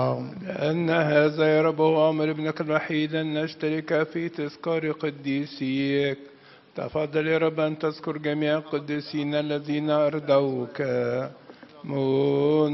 لأن هذا يا رب هو أمر ابنك الوحيد أن نشترك في تذكار قديسيك. تفضل يا رب أن تذكر جميع القديسين الذين أرضوك